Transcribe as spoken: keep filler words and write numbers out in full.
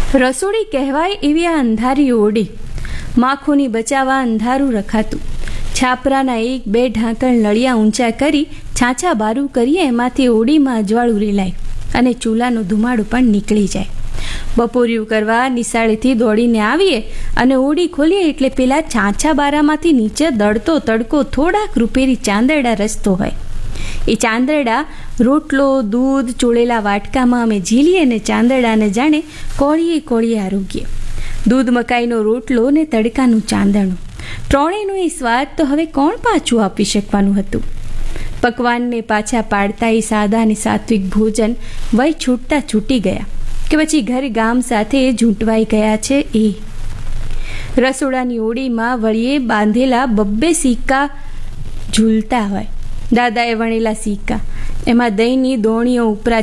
રસોડી કહેવાય એવી આ અંધારી ઓડી, માખોની બચાવવા અંધારું રખાતું. છાપરાના એક બે ઢાંકણ નળિયા ઊંચા કરી છાંછા બારું કરીએ એમાંથી ઓડીમાં અજવાળું રેલાય અને ચૂલાનો ધુમાડો પણ નીકળી જાય. બપોરિયું કરવા નિશાળેથી દોડીને આવીએ અને ઓડી ખોલીએ એટલે પેલા છાંછા બારામાંથી નીચે દળતો તડકો થોડાક રૂપેરી ચાંદરડા રસતો હોય. એ ચાંદરડા રોટલો દૂધ ચોળેલા વાટકામાં અમે ઝીલીએ ને ચાંદરડાને જાણે કોળીએ કોળીએ આરોગ્ય. દૂધ મકાઈનો રોટલો ને તડકાનું ચાંદણું, ત્રણેયનો એ સ્વાદ તો હવે કોણ પાછું આપી શકવાનું હતું. પકવાનને પાછા પાડતા એ સાદા અને સાત્વિક ભોજન વય છૂટતા છૂટી ગયા કે પછી ઘર ગામ સાથે ઝૂંટવાઈ ગયા છે. એ રસોડાની ઓડીમાં વળીએ બાંધેલા બબ્બે સિક્કા ઝૂલતા હોય, દાદાએ વણેલા સિક્કા, એમાં દહીંની દોણીઓ ઉપરા